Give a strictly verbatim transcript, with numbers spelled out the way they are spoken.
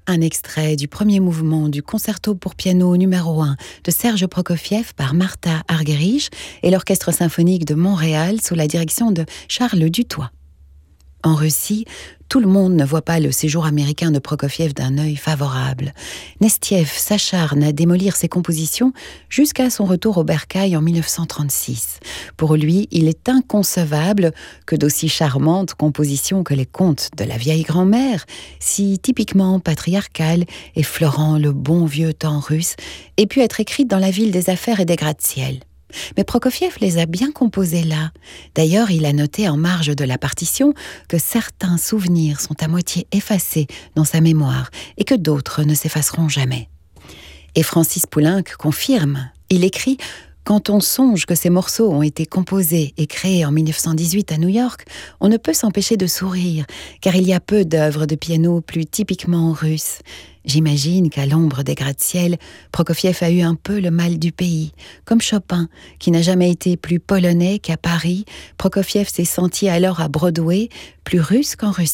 Un extrait du premier mouvement du concerto pour piano numéro un de Serge Prokofiev par Martha Argerich et l'Orchestre symphonique de Montréal sous la direction de Charles Dutoit. En Russie, tout le monde ne voit pas le séjour américain de Prokofiev d'un œil favorable. Nestiev s'acharne à démolir ses compositions jusqu'à son retour au Bercail en mille neuf cent trente-six. Pour lui, il est inconcevable que d'aussi charmantes compositions que les contes de la vieille grand-mère, si typiquement patriarcales, effleurant le bon vieux temps russe, aient pu être écrites dans la ville des affaires et des gratte-ciel. Mais Prokofiev les a bien composés là. D'ailleurs, il a noté en marge de la partition que certains souvenirs sont à moitié effacés dans sa mémoire et que d'autres ne s'effaceront jamais. Et Francis Poulenc confirme. Il écrit « Quand on songe que ces morceaux ont été composés et créés en mille neuf cent dix-huit à New York, on ne peut s'empêcher de sourire, car il y a peu d'œuvres de piano plus typiquement russes. J'imagine qu'à l'ombre des gratte-ciel, Prokofiev a eu un peu le mal du pays. Comme Chopin, qui n'a jamais été plus polonais qu'à Paris, Prokofiev s'est senti alors à Broadway, plus russe qu'en Russie. »